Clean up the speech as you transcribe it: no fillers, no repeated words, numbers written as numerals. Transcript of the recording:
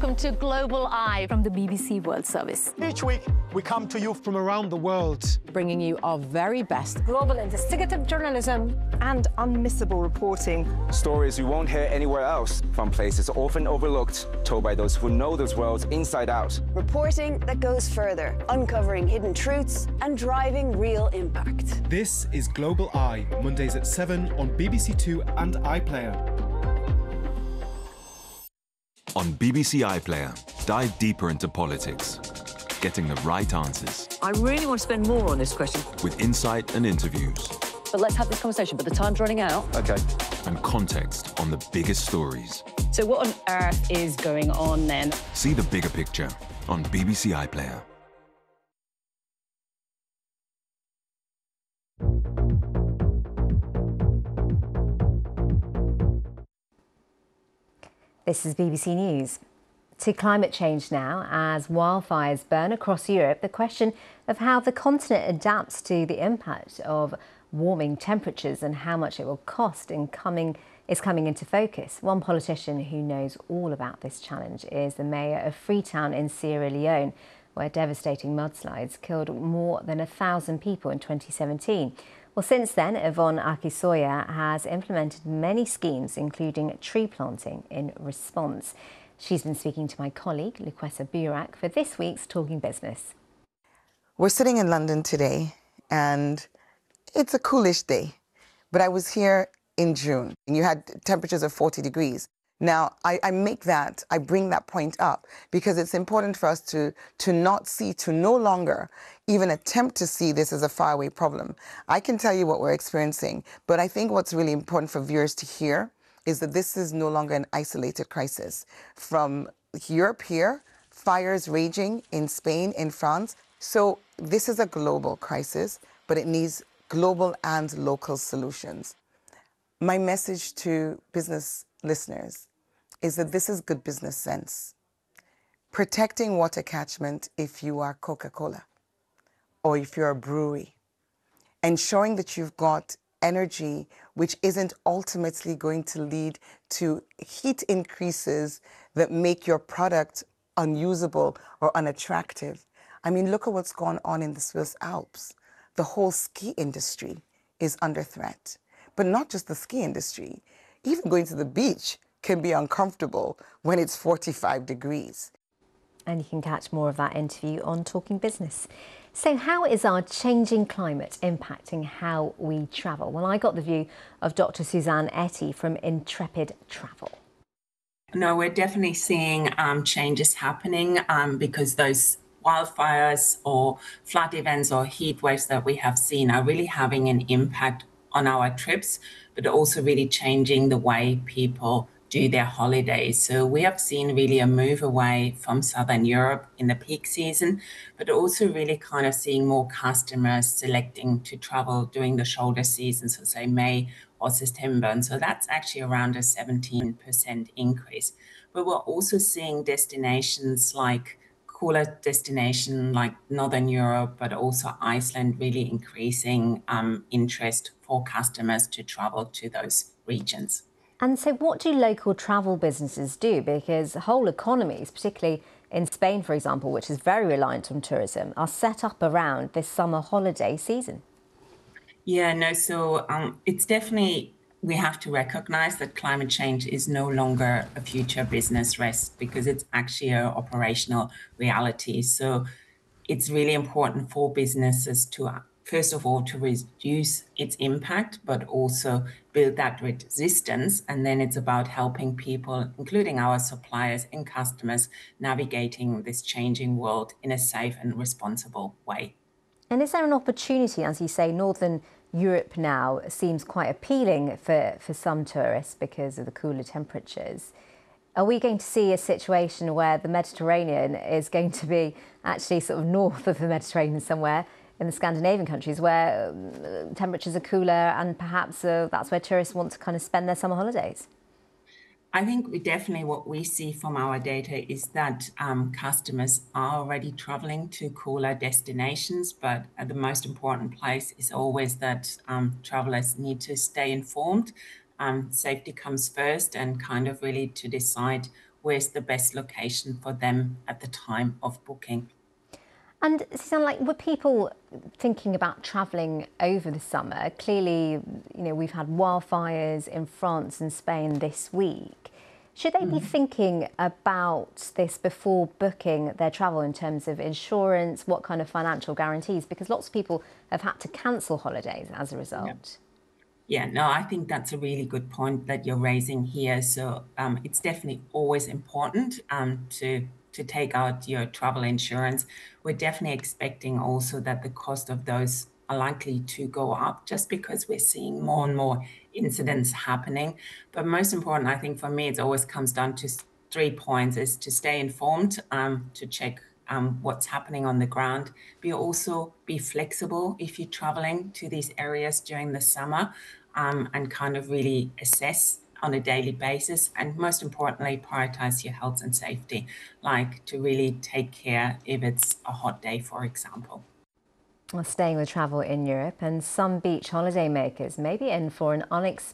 welcome to Global Eye from the BBC World Service. Each week, we come to you from around the world, bringing you our very best global investigative journalism and unmissable reporting. Stories you won't hear anywhere else, from places often overlooked, told by those who know those worlds inside out. Reporting that goes further, uncovering hidden truths and driving real impact. This is Global Eye, Mondays at 7 on BBC Two and iPlayer. On BBC iPlayer, dive deeper into politics, getting the right answers. I really want to spend more on this question. With insight and interviews. But let's have this conversation, but the time's running out. Okay. And context on the biggest stories. So what on earth is going on then? See the bigger picture on BBC iPlayer. This is BBC News. To climate change now, as wildfires burn across Europe, the question of how the continent adapts to the impact of warming temperatures and how much it will cost is coming into focus. One politician who knows all about this challenge is the mayor of Freetown in Sierra Leone, where devastating mudslides killed more than 1,000 people in 2017. Well, since then, Yvonne Akisoya has implemented many schemes, including tree planting, in response. She's been speaking to my colleague, Luquessa Burak, for this week's Talking Business. We're sitting in London today, and it's a coolish day. But I was here in June, and you had temperatures of 40 degrees. Now, I bring that point up because it's important for us to no longer even attempt to see this as a faraway problem. I can tell you what we're experiencing, but I think what's really important for viewers to hear is that this is no longer an isolated crisis. From Europe here, fires raging in Spain, in France. So this is a global crisis, but it needs global and local solutions. My message to business listeners is that this is good business sense. Protecting water catchment if you are Coca-Cola or if you're a brewery. Ensuring that you've got energy which isn't ultimately going to lead to heat increases that make your product unusable or unattractive. I mean, look at what's gone on in the Swiss Alps. The whole ski industry is under threat. But not just the ski industry. Even going to the beach can be uncomfortable when it's 45 degrees. And you can catch more of that interview on Talking Business. So how is our changing climate impacting how we travel? Well, I got the view of Dr. Suzanne Etty from Intrepid Travel. No, we're definitely seeing changes happening because those wildfires or flood events or heat waves that we have seen are really having an impact on our trips, but also really changing the way people do their holidays. So we have seen really a move away from Southern Europe in the peak season, but also really kind of seeing more customers selecting to travel during the shoulder season, so say May or September. And so that's actually around a 17% increase. But we're also seeing destinations like cooler destination like Northern Europe, but also Iceland really increasing interest for customers to travel to those regions. And so what do local travel businesses do? Because whole economies, particularly in Spain, for example, which is very reliant on tourism, are set up around this summer holiday season. Yeah, no, so it's definitely, we have to recognize that climate change is no longer a future business risk because it's actually an operational reality. So it's really important for businesses to, first of all, to reduce its impact, but also build that resistance. And then it's about helping people, including our suppliers and customers, navigating this changing world in a safe and responsible way. And is there an opportunity, as you say, Northern Europe now seems quite appealing for some tourists because of the cooler temperatures. Are we going to see a situation where the Mediterranean is going to be actually sort of north of the Mediterranean somewhere in the Scandinavian countries where temperatures are cooler and perhaps that's where tourists want to kind of spend their summer holidays? I think what we see from our data is that customers are already traveling to cooler destinations, but the most important place is always that travelers need to stay informed. Safety comes first and kind of really to decide where's the best location for them at the time of booking. And Suzanne, like, were people thinking about travelling over the summer? Clearly, you know, we've had wildfires in France and Spain this week. Should they be thinking about this before booking their travel in terms of insurance, what kind of financial guarantees? Because lots of people have had to cancel holidays as a result. Yeah, no, I think that's a really good point that you're raising here. So it's definitely always important to take out your travel insurance. We're definitely expecting also that the cost of those are likely to go up just because we're seeing more and more incidents happening. But most important, I think for me, it always comes down to 3 points: is to stay informed, to check what's happening on the ground, but also be flexible if you're traveling to these areas during the summer, and kind of really assess on a daily basis, and most importantly, prioritize your health and safety, like to really take care if it's a hot day, for example. Well, staying with travel in Europe, and some beach holiday makers may be in for an unexpected